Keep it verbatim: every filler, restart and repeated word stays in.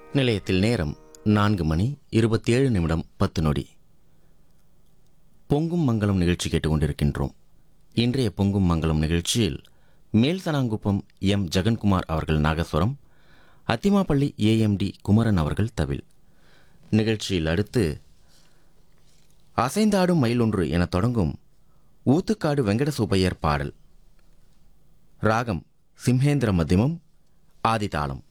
நிலையத்தில் நேரம் நான்கு மணி இருபத்தி ஏழு நிமிடம் பத்து நொடி. பொங்கும் மங்கலம் நிகழ்ச்சி கேட்டுக்கொண்டிருக்கின்றோம். இன்றைய பொங்கும் மங்கலம் நிகழ்ச்சியில் மேல்தனாங்குப்பம் எம் ஜெகன்குமார் அவர்கள் நாகஸ்வரம், அத்திமாப்பள்ளி ஏஎம்டி குமரன் அவர்கள் தவில். நிகழ்ச்சியில் அடுத்து அசைந்தாடும் மயிலொன்று என தொடங்கும் ஊத்துக்காடு வெங்கட சுப்பையர் பாடல். ராகம் சிம்ஹேந்திர மத்தியமம், ஆதிதாளம்.